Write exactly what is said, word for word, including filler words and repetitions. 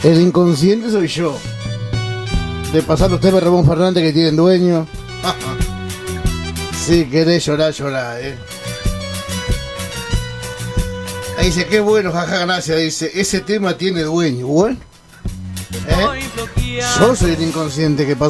El inconsciente soy yo. De pasar los temas de Ramón Fernández que tienen dueño. Si querés llorar, llorar, eh. Ahí dice, qué bueno, jaja, gracias. Dice, ese tema tiene dueño. Bueno, ¿eh? Yo soy el inconsciente que pasa.